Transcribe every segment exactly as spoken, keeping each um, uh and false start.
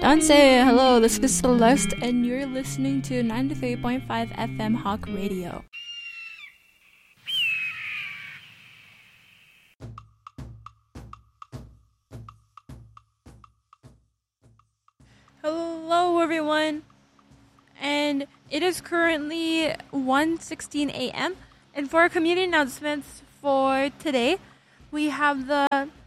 Beyonce, hello, this is Celeste, and you're listening to ninety-three point five F M Hawk Radio. Hello, everyone, and it is currently one sixteen a.m., and for our community announcements for today, we have the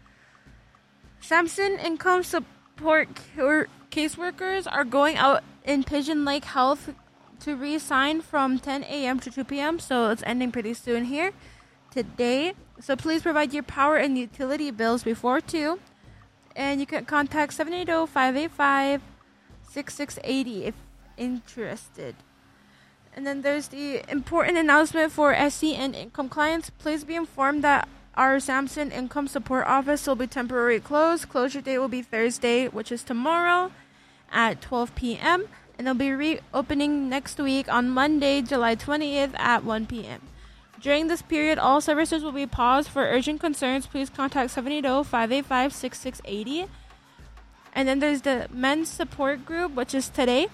Samson Income Support caseworkers are going out in Pigeon Lake Health to re-sign from ten a.m. to two p.m., so it's ending pretty soon here today. So please provide your power and utility bills before two, and you can contact seven eight zero, five eight five, six six eight zero if interested. And then there's the important announcement for S C N income clients. Please be informed that our Samson Income Support Office will be temporarily closed. Closure date will be Thursday, which is tomorrow at twelve p.m. And they'll be reopening next week on Monday, July twentieth at one p.m. During this period, all services will be paused. For urgent concerns, please contact seven eight zero, five eight five, six six eight zero. And then there's the men's support group, which is today.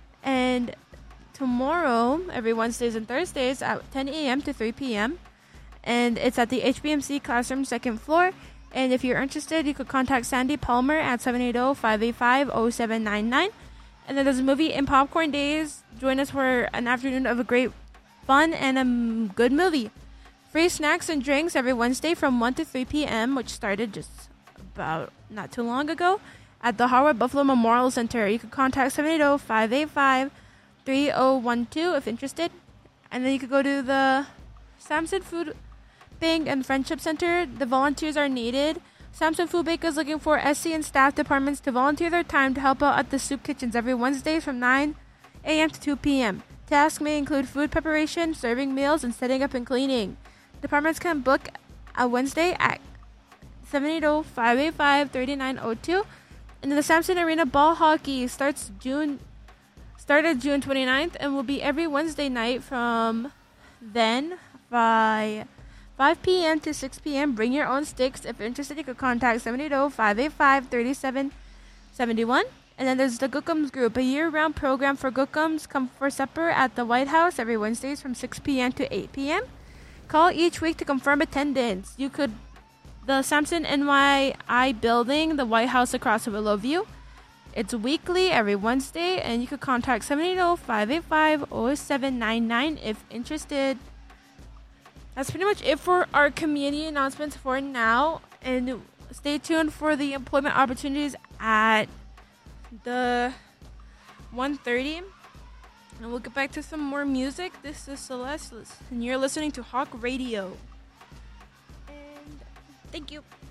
And tomorrow, every Wednesdays and Thursdays at ten a.m. to three p.m. And it's at the H B M C classroom second floor. And if you're interested, you could contact Sandy Palmer at seven eight zero, five eight five, zero seven nine nine. And then there's a movie and popcorn days. Join us for an afternoon of a great fun and a good movie. Free snacks and drinks every Wednesday from one to three p.m., which started just about not too long ago at the Harvard Buffalo Memorial Center. You could contact seven eight zero, five eight five, three zero one two if interested. And then you could go to the Samson Food Bank and Friendship Center. The volunteers are needed. Samson Food Bank is looking for S C and staff departments to volunteer their time to help out at the soup kitchens every Wednesday from nine a.m. to two p.m. Tasks may include food preparation, serving meals, and setting up and cleaning. Departments can book a Wednesday at seven eight zero, five eight five, three nine zero two. And then the Samson Arena Ball Hockey starts June started June twenty-ninth and will be every Wednesday night from then by five p.m. to six p.m. Bring your own sticks. If interested, you could contact seven eight zero, five eight five, three seven seven one. And then there's the Gookums Group, a year-round program for Gookums. Come for supper at the White House every Wednesdays from six p.m. to eight p.m. Call each week to confirm attendance. You could the Samson N Y I building, the White House across Willowview. It's weekly every Wednesday, and you could contact seven eight zero, five eight five, zero seven nine nine if interested. That's pretty much it for our community announcements for now. And stay tuned for the employment opportunities at the one thirty. And we'll get back to some more music. This is Celeste, and you're listening to Hawk Radio. And thank you.